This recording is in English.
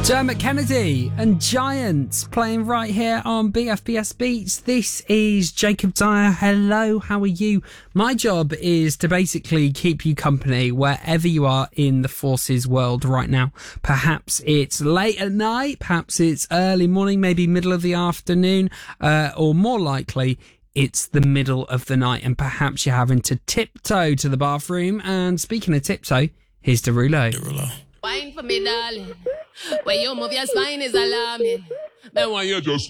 Dermot Kennedy and Giants playing right here on BFBS Beats. This is Jacob Dyer. Hello, how are you? My job is to basically keep you company wherever you are in the forces world right now. Perhaps it's late at night, perhaps it's early morning, maybe middle of the afternoon, or more likely, it's the middle of the night, and perhaps you're having to tiptoe to the bathroom. And speaking of tiptoe, here's Derulo. Wine for me, darling. When you move your spine is alarming. Then when you just